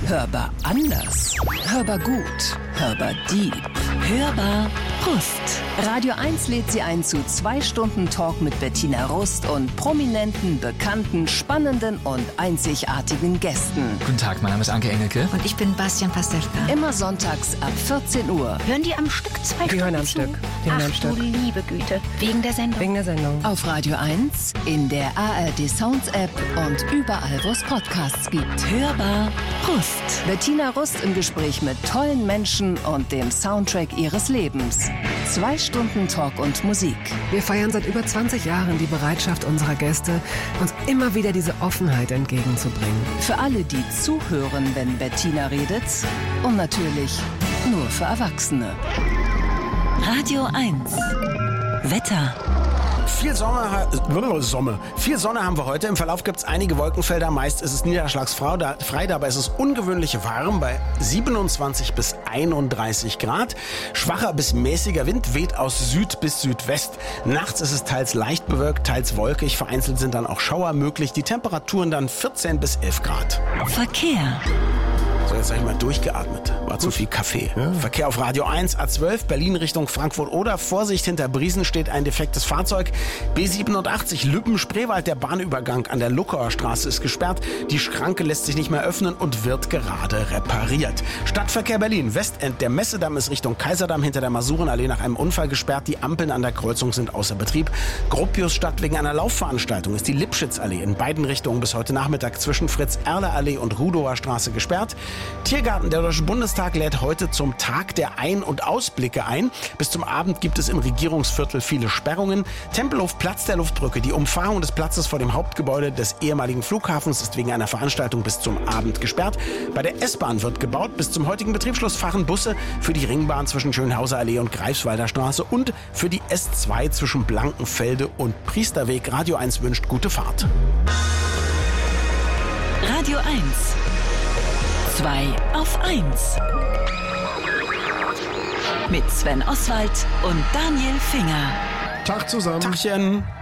Hörbar anders. Hörbar gut. Hörbar deep. Hörbar Rust. Radio 1 lädt Sie ein zu 2 Stunden Talk mit Bettina Rust und prominenten, bekannten, spannenden und einzigartigen Gästen. Guten Tag, mein Name ist Anke Engelke. Und ich bin Bastian Pastewka. Immer sonntags ab 14 Uhr. Hören die am Stück 2 Stunden? Die hören am Stück. Ach du liebe Güte. Wegen der Sendung? Wegen der Sendung. Auf Radio 1, in der ARD Sounds App und überall, wo es Podcasts gibt. Hörbar Rust. Bettina Rust im Gespräch mit tollen Menschen und dem Soundtrack ihres Lebens. 2 Stunden Talk und Musik. Wir feiern seit über 20 Jahren die Bereitschaft unserer Gäste, uns immer wieder diese Offenheit entgegenzubringen. Für alle, die zuhören, wenn Bettina redet. Und natürlich nur für Erwachsene. Radio 1. Wetter. Viel Sonne haben wir heute. Im Verlauf gibt es einige Wolkenfelder. Meist ist es niederschlagsfrei. Dabei ist es ungewöhnlich warm bei 27 bis 31 Grad. Schwacher bis mäßiger Wind weht aus Süd bis Südwest. Nachts ist es teils leicht bewölkt, teils wolkig. Vereinzelt sind dann auch Schauer möglich. Die Temperaturen dann 14 bis 11 Grad. Verkehr. So, jetzt habe ich mal durchgeatmet. War zu viel Kaffee. Ja. Verkehr auf Radio 1, A12, Berlin Richtung Frankfurt oder Vorsicht, hinter Briesen steht ein defektes Fahrzeug. B87 Lübben-Spreewald, der Bahnübergang an der Luckauer Straße ist gesperrt. Die Schranke lässt sich nicht mehr öffnen und wird gerade repariert. Stadtverkehr Berlin, Westend, der Messedamm ist Richtung Kaiserdamm hinter der Masurenallee nach einem Unfall gesperrt. Die Ampeln an der Kreuzung sind außer Betrieb. Gropiusstadt wegen einer Laufveranstaltung ist die Lipschitzallee in beiden Richtungen bis heute Nachmittag zwischen Fritz-Erler-Allee und Rudower Straße gesperrt. Tiergarten, der Deutsche Bundestag lädt heute zum Tag der Ein- und Ausblicke ein. Bis zum Abend gibt es im Regierungsviertel viele Sperrungen. Tempelhof, Platz der Luftbrücke. Die Umfahrung des Platzes vor dem Hauptgebäude des ehemaligen Flughafens ist wegen einer Veranstaltung bis zum Abend gesperrt. Bei der S-Bahn wird gebaut. Bis zum heutigen Betriebsschluss fahren Busse für die Ringbahn zwischen Schönhauser Allee und Greifswalder Straße und für die S2 zwischen Blankenfelde und Priesterweg. Radio 1 wünscht gute Fahrt. Radio 1. 2 auf 1. Mit Sven Oswald und Daniel Finger. Tag zusammen. Tagchen.